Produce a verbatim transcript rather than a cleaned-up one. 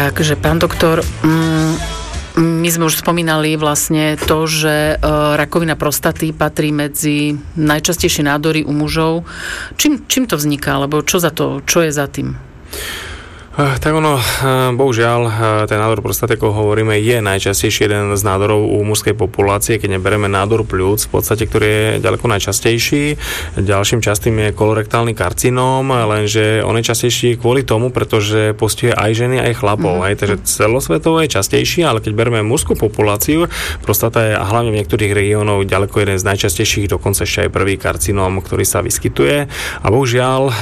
Takže, pán doktor, mm, my sme už spomínali vlastne to, že uh, rakovina prostaty patrí medzi najčastejšie nádory u mužov. Čím, čím to vzniká, alebo čo za to, čo je za tým? Tak ono, bohužiaľ, ten nádor prostaty, ako hovoríme, je najčastejší jeden z nádorov u mužskej populácie, keď neberieme nádor pľúc, v podstate, ktorý je ďaleko najčastejší. Ďalším častým je kolorektálny karcinóm, lenže on je častejší kvôli tomu, pretože postihuje aj ženy, aj chlapov. Mm-hmm. Aj, takže celosvetovo je častejší, ale keď berieme mužskú populáciu, prostata je a hlavne v niektorých regiónoch ďaleko jeden z najčastejších, dokonca ešte aj prvý karcinóm, ktorý sa vyskytuje. A bohužiaľ,